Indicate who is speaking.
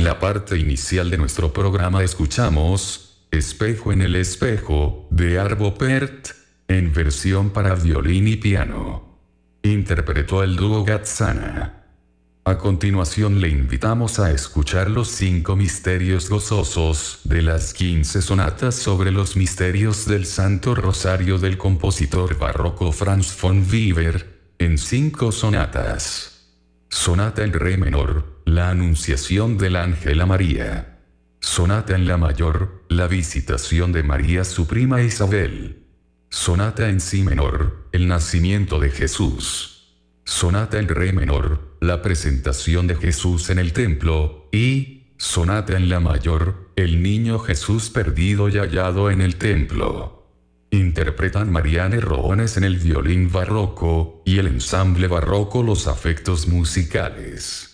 Speaker 1: En la parte inicial de nuestro programa escuchamos Espejo en el espejo, de Arvo Pärt, en versión para violín y piano. Interpretó el dúo Gazzana. A continuación le invitamos a escuchar los 5 misterios gozosos de las 15 sonatas sobre los misterios del Santo Rosario del compositor barroco Franz von Weber, en 5 sonatas. Sonata en re menor, la Anunciación del Ángel a María. Sonata en la mayor, la Visitación de María su prima Isabel. Sonata en si menor, el Nacimiento de Jesús. Sonata en re menor, la presentación de Jesús en el templo, y sonata en la mayor, el niño Jesús perdido y hallado en el templo. Interpretan Marianne Rohones en el violín barroco, y el ensamble barroco los afectos musicales.